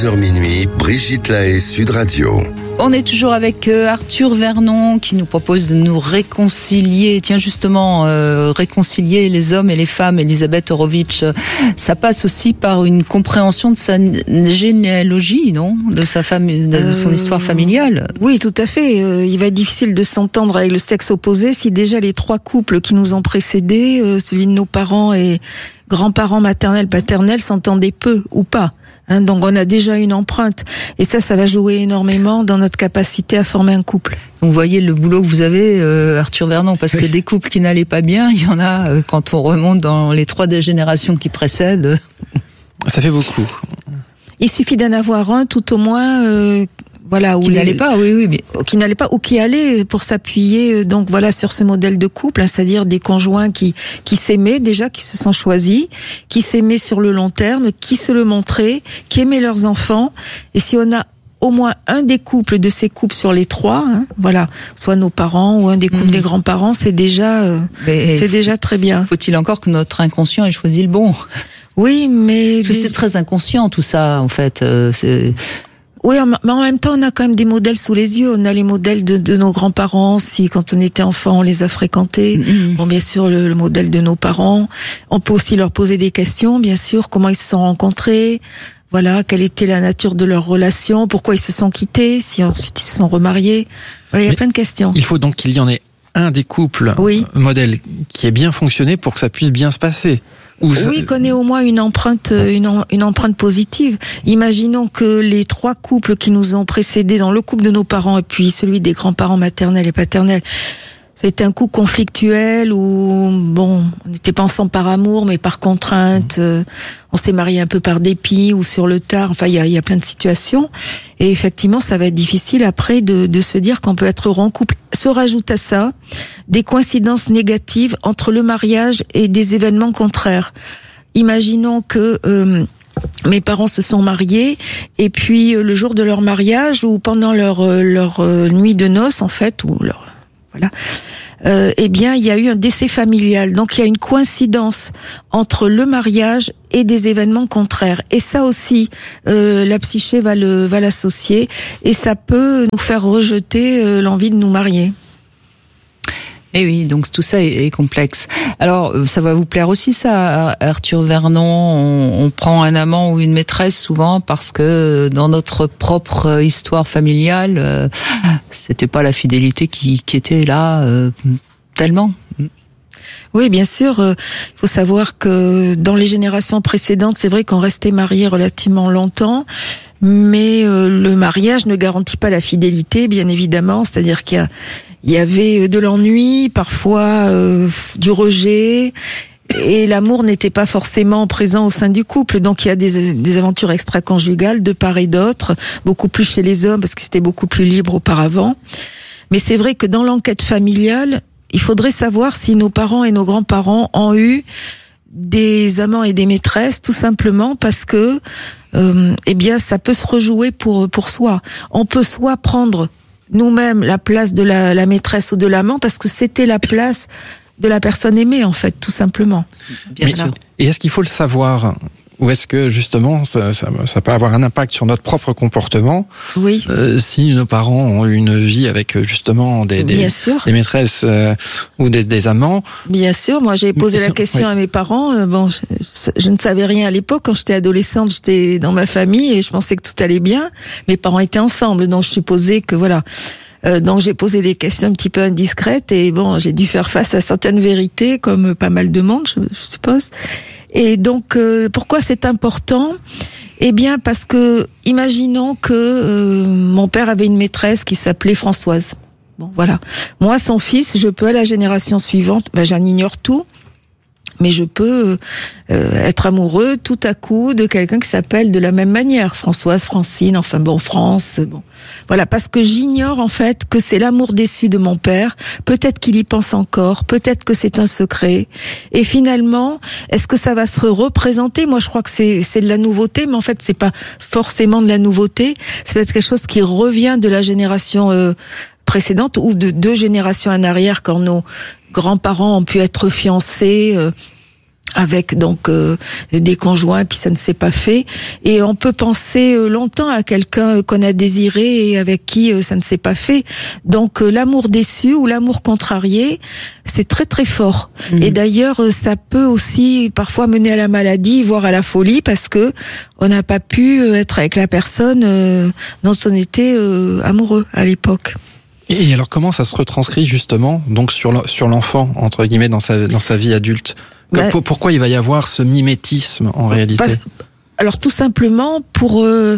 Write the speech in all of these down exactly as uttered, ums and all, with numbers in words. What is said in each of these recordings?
heures minuit, Brigitte Lahaie, Sud Radio. On est toujours avec Arthur Vernon qui nous propose de nous réconcilier. Tiens, justement, euh, réconcilier les hommes et les femmes. Elisabeth Horowitz, ça passe aussi par une compréhension de sa généalogie, non ? De sa famille, de euh, son histoire familiale. Oui, tout à fait. Euh, il va être difficile de s'entendre avec le sexe opposé si déjà les trois couples qui nous ont précédés, euh, celui de nos parents et grands-parents maternels, paternels, s'entendaient peu ou pas. Hein, donc on a déjà une empreinte. Et ça, ça va jouer énormément dans notre capacité à former un couple. Vous voyez le boulot que vous avez, euh, Arthur Vernon, parce que des couples qui n'allaient pas bien, il y en a euh, quand on remonte dans les trois des générations qui précèdent. Ça fait beaucoup. Il suffit d'en avoir un, tout au moins... Euh, Voilà, qui n'allait pas, oui, oui, mais qui n'allait pas ou qui allait pour s'appuyer donc voilà sur ce modèle de couple, hein, c'est-à-dire des conjoints qui qui s'aimaient déjà, qui se sont choisis, qui s'aimaient sur le long terme, qui se le montraient, qui aimaient leurs enfants. Et si on a au moins un des couples de ces couples sur les trois, hein, voilà, soit nos parents ou un des couples mmh. des grands-parents, c'est déjà euh, c'est déjà très bien. Faut-il encore que notre inconscient ait choisi le bon ? Oui, mais parce que c'est très inconscient tout ça en fait. Euh, c'est Oui, mais en même temps, on a quand même des modèles sous les yeux. On a les modèles de, de nos grands-parents, si quand on était enfant, on les a fréquentés. Mmh. Bon, bien sûr, le, le modèle de nos parents. On peut aussi leur poser des questions, bien sûr. Comment ils se sont rencontrés ? Voilà, quelle était la nature de leur relation ? Pourquoi ils se sont quittés ? Si ensuite ils se sont remariés ? Voilà, il y a mais plein de questions. Il faut donc qu'il y en ait un des couples oui. modèles qui ait bien fonctionné pour que ça puisse bien se passer. Oui, ça... qu'on ait au moins une empreinte, une, une empreinte positive. Imaginons que les trois couples qui nous ont précédés, dans le couple de nos parents et puis celui des grands-parents maternels et paternels, c'était un couple conflictuel où, bon, on n'était pas ensemble par amour, mais par contrainte. Euh, on s'est marié un peu par dépit ou sur le tard. Enfin, il y a, il y a plein de situations. Et effectivement, ça va être difficile après de, de se dire qu'on peut être heureux en couple. Se rajoute à ça des coïncidences négatives entre le mariage et des événements contraires. Imaginons que euh, mes parents se sont mariés et puis euh, le jour de leur mariage ou pendant leur euh, leur euh, nuit de noces en fait ou leur voilà. Euh, eh bien, il y a eu un décès familial. Donc, il y a une coïncidence entre le mariage et des événements contraires. Et ça aussi, euh, la psyché va le va l'associer et ça peut nous faire rejeter euh, l'envie de nous marier. Eh oui, donc tout ça est, est complexe. Alors, ça va vous plaire aussi, ça, Arthur Vernon. On, on prend un amant ou une maîtresse souvent parce que dans notre propre histoire familiale, euh, c'était pas la fidélité qui, qui était là euh, tellement. Oui, bien sûr. Il euh, faut savoir que dans les générations précédentes, c'est vrai qu'on restait mariés relativement longtemps. Mais euh, le mariage ne garantit pas la fidélité, bien évidemment. C'est-à-dire qu'il y a Il y avait de l'ennui, parfois euh, du rejet, et l'amour n'était pas forcément présent au sein du couple. Donc il y a des, des aventures extra-conjugales de part et d'autre, beaucoup plus chez les hommes parce que c'était beaucoup plus libre auparavant. Mais c'est vrai que dans l'enquête familiale, il faudrait savoir si nos parents et nos grands-parents ont eu des amants et des maîtresses, tout simplement parce que, euh, eh bien, ça peut se rejouer pour pour soi. On peut soit prendre nous-mêmes la place de la, la maîtresse ou de l'amant parce que c'était la place de la personne aimée en fait, tout simplement. Bien Mais, sûr. Et est-ce qu'il faut le savoir ? Ou est-ce que justement ça, ça, ça peut avoir un impact sur notre propre comportement ? Oui. Euh, si nos parents ont eu une vie avec justement des, des, des maîtresses euh, ou des, des amants. Bien sûr, moi j'ai posé la question oui. à mes parents. Euh, bon, je, je ne savais rien à l'époque. Quand j'étais adolescente, j'étais dans ma famille et je pensais que tout allait bien. Mes parents étaient ensemble, donc je supposais que voilà. Euh, donc j'ai posé des questions un petit peu indiscrètes et bon, j'ai dû faire face à certaines vérités, comme pas mal de monde, je, je suppose. Et donc, euh, pourquoi c'est important ? Eh bien, parce que, imaginons que euh, mon père avait une maîtresse qui s'appelait Françoise. Bon, voilà. Moi, son fils, je peux à la génération suivante, ben, j'en ignore tout, mais je peux euh, être amoureux tout à coup de quelqu'un qui s'appelle de la même manière, Françoise, Francine, enfin bon, France, bon. Voilà, parce que j'ignore en fait que c'est l'amour déçu de mon père, peut-être qu'il y pense encore, peut-être que c'est un secret, et finalement, est-ce que ça va se représenter ? Moi je crois que c'est c'est de la nouveauté, mais en fait c'est pas forcément de la nouveauté, c'est peut-être quelque chose qui revient de la génération euh, précédente ou de deux générations en arrière quand nos grands-parents ont pu être fiancés, euh, avec donc euh, des conjoints, puis ça ne s'est pas fait. Et on peut penser euh, longtemps à quelqu'un qu'on a désiré et avec qui euh, ça ne s'est pas fait. Donc euh, l'amour déçu ou l'amour contrarié, c'est très très fort. Mmh. Et d'ailleurs, euh, ça peut aussi parfois mener à la maladie, voire à la folie, parce que on n'a pas pu être avec la personne euh, dont on était euh, amoureux à l'époque. Et alors comment ça se retranscrit justement donc sur sur l'enfant entre guillemets dans sa dans sa vie adulte? Ben, pourquoi il va y avoir ce mimétisme en réalité? Alors tout simplement pour euh,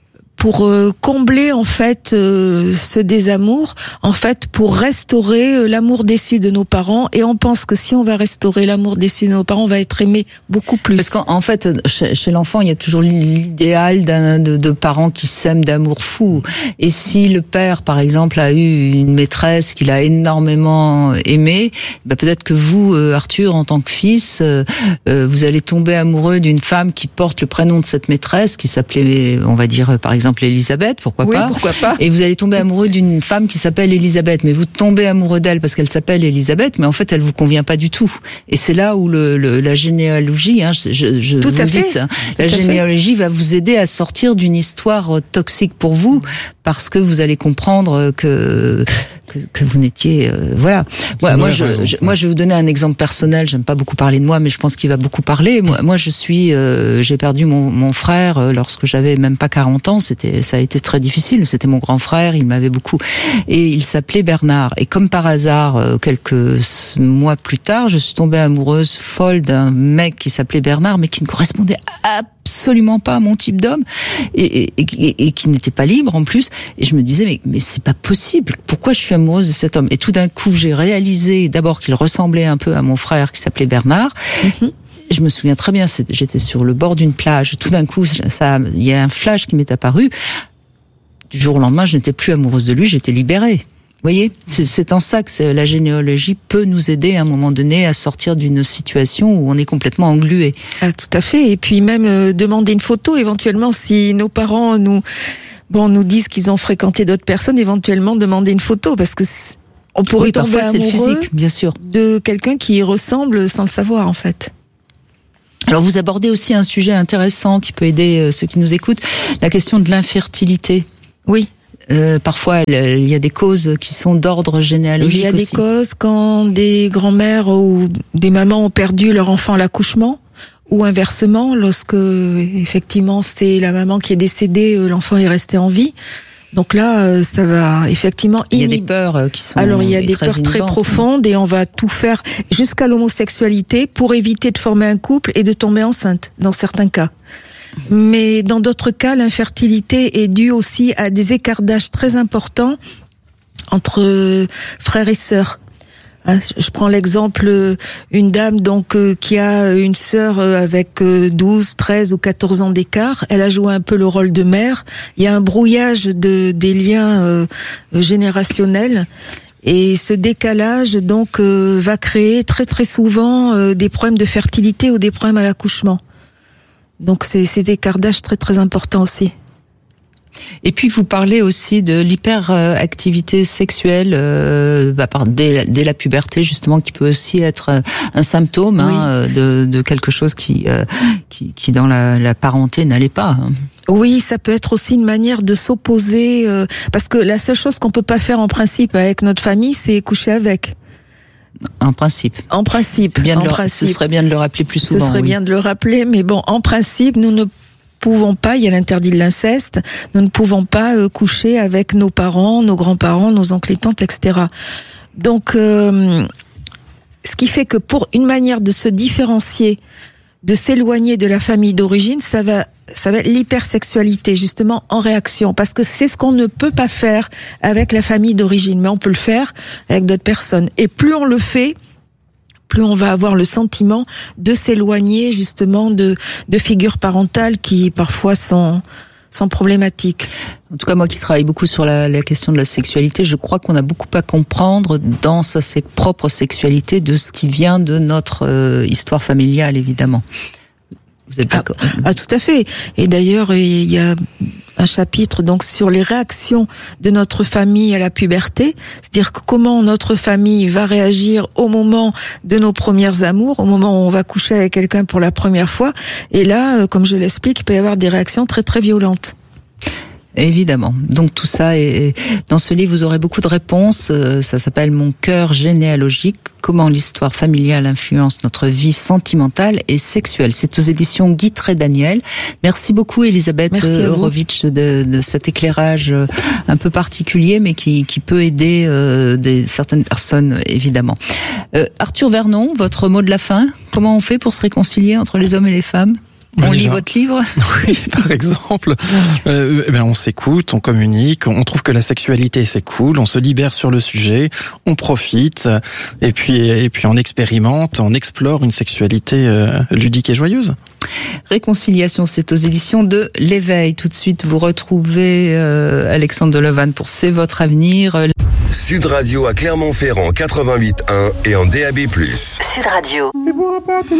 pour euh, combler en fait euh, ce désamour, en fait pour restaurer euh, l'amour déçu de nos parents. Et on pense que si on va restaurer l'amour déçu de nos parents, on va être aimé beaucoup plus. Parce qu'en fait, chez, chez l'enfant, il y a toujours l'idéal d'un de, de parents qui s'aiment d'amour fou. Et si le père, par exemple, a eu une maîtresse qu'il a énormément aimée, bah peut-être que vous, Arthur, en tant que fils, euh, vous allez tomber amoureux d'une femme qui porte le prénom de cette maîtresse, qui s'appelait, on va dire, par exemple, Elisabeth, pourquoi oui, pas. pourquoi pas. Et vous allez tomber amoureux d'une femme qui s'appelle Elisabeth, mais vous tombez amoureux d'elle parce qu'elle s'appelle Elisabeth, mais en fait elle vous convient pas du tout. Et c'est là où le, le la généalogie, hein, je, je tout vous à dis fait. ça, tout la généalogie fait. va vous aider à sortir d'une histoire toxique pour vous, parce que vous allez comprendre que que, que vous n'étiez, euh, voilà. Ouais, moi, je, je, moi, je vais vous donner un exemple personnel. J'aime pas beaucoup parler de moi, mais je pense qu'il va beaucoup parler. Moi, moi je suis, euh, j'ai perdu mon, mon frère euh, lorsque j'avais même pas quarante ans. C'était, ça a été très difficile. C'était mon grand frère. Il m'avait beaucoup, et il s'appelait Bernard. Et comme par hasard, euh, quelques mois plus tard, je suis tombée amoureuse folle d'un mec qui s'appelait Bernard, mais qui ne correspondait absolument pas à mon type d'homme, et, et, et, et qui n'était pas libre en plus. Et je me disais, mais, mais c'est pas possible. Pourquoi je suis amoureuse de cet homme? Et tout d'un coup, j'ai réalisé d'abord qu'il ressemblait un peu à mon frère qui s'appelait Bernard. Mm-hmm. Je me souviens très bien, j'étais sur le bord d'une plage. Tout d'un coup, ça, il y a un flash qui m'est apparu. Du jour au lendemain, je n'étais plus amoureuse de lui, j'étais libérée. Vous voyez, c'est, c'est en ça que la généalogie peut nous aider à un moment donné à sortir d'une situation où on est complètement englué. Ah, tout à fait. Et puis même euh, demander une photo, éventuellement, si nos parents nous, bon, nous disent qu'ils ont fréquenté d'autres personnes, éventuellement demander une photo, parce que on pourrait oui, tomber amoureux c'est le physique, bien sûr, de quelqu'un qui y ressemble sans le savoir en fait. Alors vous abordez aussi un sujet intéressant qui peut aider euh, ceux qui nous écoutent, la question de l'infertilité. Oui. Euh, parfois, il y a des causes qui sont d'ordre généalogique. Il y a aussi. des causes quand des grands-mères ou des mamans ont perdu leur enfant à l'accouchement, ou inversement, lorsque effectivement c'est la maman qui est décédée, l'enfant est resté en vie. Donc là, ça va effectivement. Il y a des peurs qui sont. Alors il y a des très peurs très profondes et on va tout faire jusqu'à l'homosexualité pour éviter de former un couple et de tomber enceinte dans certains cas. Mais dans d'autres cas, l'infertilité est due aussi à des écarts d'âge très importants entre frères et sœurs. Je prends l'exemple, une dame donc qui a une sœur avec douze, treize ou quatorze ans d'écart. Elle a joué un peu le rôle de mère. Il y a un brouillage de, des liens euh, générationnels. Et ce décalage donc euh, va créer très très souvent euh, des problèmes de fertilité ou des problèmes à l'accouchement. Donc c'est ces écarts d'âge très très importants aussi. Et puis vous parlez aussi de l'hyperactivité sexuelle euh, bah, dès, la, dès la puberté justement, qui peut aussi être un symptôme oui. hein, de, de quelque chose qui, euh, qui, qui dans la, la parenté n'allait pas. Hein. Oui, ça peut être aussi une manière de s'opposer, euh, parce que la seule chose qu'on peut pas faire en principe avec notre famille, c'est coucher avec. En principe. En principe. Bien en le, principe. Ce serait bien de le rappeler plus souvent. Ce serait oui. bien de le rappeler, mais bon, en principe, nous ne pouvons pas, il y a l'interdit de l'inceste, nous ne pouvons pas euh, coucher avec nos parents, nos grands-parents, nos oncles et tantes, et cetera. Donc, euh, ce qui fait que pour une manière de se différencier, de s'éloigner de la famille d'origine, ça va, ça va être l'hypersexualité, justement, en réaction. Parce que c'est ce qu'on ne peut pas faire avec la famille d'origine, mais on peut le faire avec d'autres personnes. Et plus on le fait, plus on va avoir le sentiment de s'éloigner, justement, de, de figures parentales qui, parfois, sont, sont problématiques. En tout cas, moi qui travaille beaucoup sur la, la question de la sexualité, je crois qu'on a beaucoup à comprendre dans sa propre sexualité de ce qui vient de notre euh, histoire familiale, évidemment. Vous êtes d'accord ? ah, ah, tout à fait. Et d'ailleurs, il y a un chapitre donc sur les réactions de notre famille à la puberté, c'est-à-dire que comment notre famille va réagir au moment de nos premières amours, au moment où on va coucher avec quelqu'un pour la première fois. Et là, comme je l'explique, il peut y avoir des réactions très très violentes. Évidemment. Donc tout ça, est, dans ce livre, vous aurez beaucoup de réponses. Ça s'appelle Mon cœur généalogique. Comment l'histoire familiale influence notre vie sentimentale et sexuelle. C'est aux éditions Guy Trédaniel. Merci beaucoup, Elisabeth Horowitz, de, de cet éclairage un peu particulier, mais qui, qui peut aider euh, des, certaines personnes, évidemment. Euh, Arthur Vernon, votre mot de la fin. Comment on fait pour se réconcilier entre les hommes et les femmes ? On lit votre livre ? Oui, par exemple. Euh, eh ben on s'écoute, on communique, on trouve que la sexualité c'est cool, on se libère sur le sujet, on profite, et puis et puis on expérimente, on explore une sexualité euh, ludique et joyeuse. Réconciliation, c'est aux éditions de l'Éveil. Tout de suite, vous retrouvez euh, Alexandre Delevanne pour C'est votre avenir. Sud Radio à Clermont-Ferrand quatre-vingt-huit point un et en D A B plus. Sud Radio.